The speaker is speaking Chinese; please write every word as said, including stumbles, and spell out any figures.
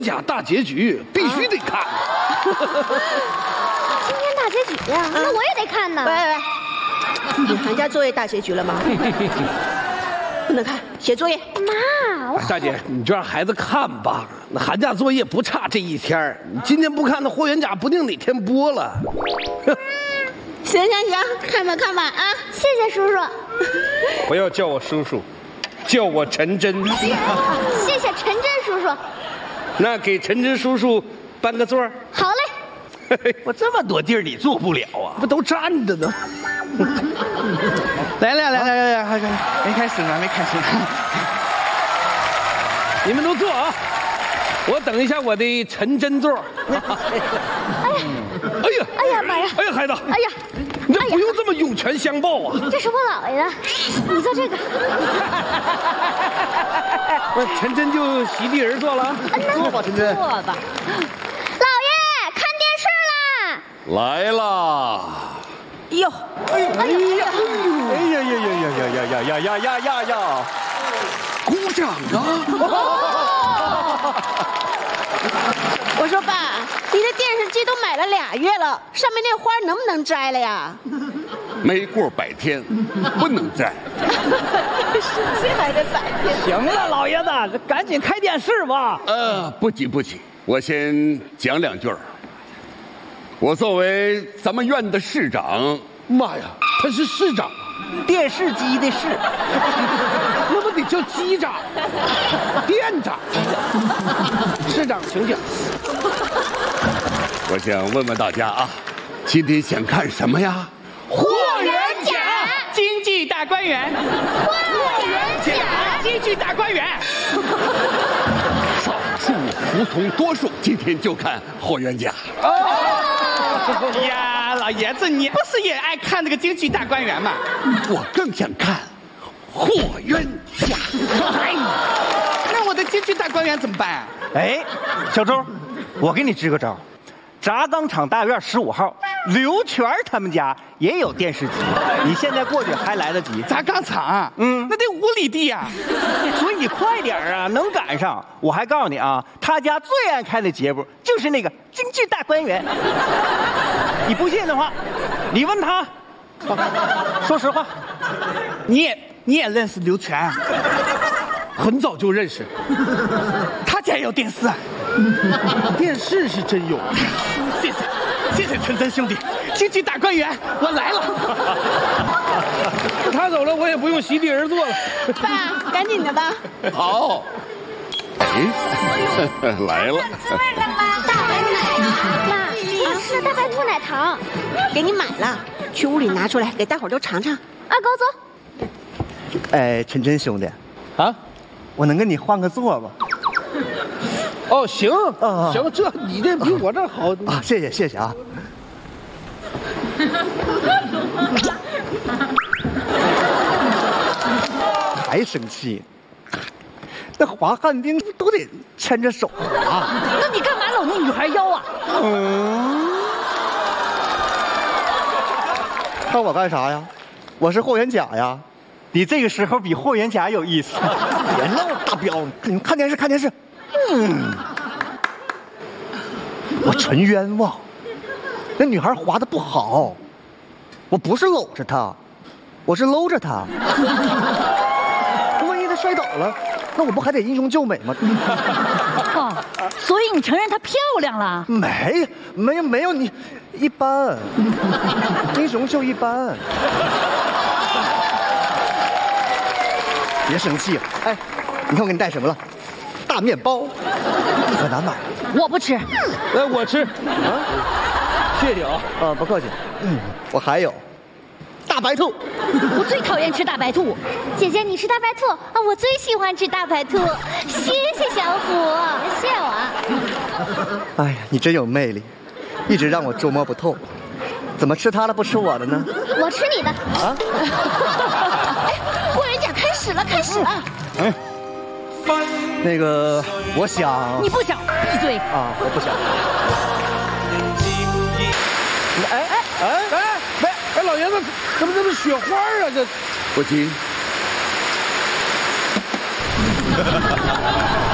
甲大结局必须得看。 今天大结局呀，那我也得看呢。 喂喂喂，你寒假作业大结局了吗？不能看，写作业。 妈，我大姐，你就让孩子看吧，那寒假作业不差这一天。你今天不看，那霍元甲不定哪天播了。 行行行，看吧看吧啊！ 谢谢叔叔。 不要叫我叔叔，叫我陈真。 谢谢陈真叔叔。 那给陈真叔叔搬个座儿。 好嘞。 我这么多地儿你坐不了啊？ 不都站着呢？ 来来来来来来，没开始呢，没开始呢。 你们都坐啊！我等一下我的陈真座。 哎呀， 哎呀， 哎呀妈呀！ 哎呀，孩子， 哎呀， 你这不用这么涌泉相报啊！ 这是我姥爷的，你坐这个。 那陈真就席地而坐了。 坐吧，陈真。 坐吧。 姥爷，看电视啦！ 来啦！ 哟， 哎呀哎呀哎呀呀呀呀呀呀呀呀呀呀呀！ 鼓掌啊！ 我说爸，你的电视机都买了俩月了，上面那花能不能摘了呀？ 没过百天，不能摘。 这还得百天。 行了，老爷子，赶紧开电视吧。 呃，不急不急，我先讲两句儿。我作为咱们院的市长， 妈呀，他是市长， 电视机的视， 那不得叫机长、店长、市长，请讲。 我想问问大家啊，今天想看什么呀？ 霍元甲京剧大观园， 霍元甲京剧大观园。 少数服从多数，今天就看霍元甲。 呀，老爷子，你不是也爱看那个京剧大观园吗？ 我更想看霍元甲。 那我的京剧大观园怎么办啊？ 哎，小周，我给你支个招，轧钢厂大院十五号，刘全他们家也有电视机，你现在过去还来得及。 轧钢厂， 嗯那得五里地呀、 所以你快点啊，能赶上。我还告诉你啊，他家最爱看的节目就是那个京剧大观园。你不信的话，你问他。说实话， 你也你也认识刘全啊？ 很早就认识， 他家也有电视啊？ 电视是真有。 谢谢，谢谢陈真兄弟，京剧大观园，我来了。 他走了，我也不用席地而坐了。 爸，赶紧的吧。 好，哎，来了。 大白奶妈，那大白兔奶糖， 给你买了，去屋里拿出来给大伙儿都尝尝。 二狗走。 哎，陈真兄弟， 啊， 我能跟你换个座吗？ 哦，行， 啊行，这你这比我这好啊，谢谢谢谢啊。还生气？那滑旱冰都得牵着手滑。 那你干嘛搂那女孩腰啊？ 嗯，看我干啥呀？我是霍元甲呀。你这个时候比霍元甲有意思。别闹，大彪，你看电视看电视。嗯，我纯冤枉，那女孩滑的不好，我不是搂着她，我是搂着她。万一她摔倒了，那我不还得英雄救美吗？ 哦，所以你承认她漂亮了？ 没，没有，没有，你一般，英雄就一般。别生气了，哎，你看我给你带什么了？大面包，可难买。 我不吃。 来，我吃啊，谢谢啊。 啊，不客气。嗯，我还有大白兔。 我最讨厌吃大白兔。 姐姐，你吃大白兔啊？我最喜欢吃大白兔。谢谢小虎，谢我。 哎呀，你真有魅力，一直让我捉摸不透，怎么吃它的不吃我的呢？ 我吃你的。 啊？ 哎，霍元甲开始了，开始了。 嗯。那个，我想。 你不想，闭嘴。 啊，我不想。哎哎哎哎，喂，哎，老爷子，怎么这么雪花啊？这不急。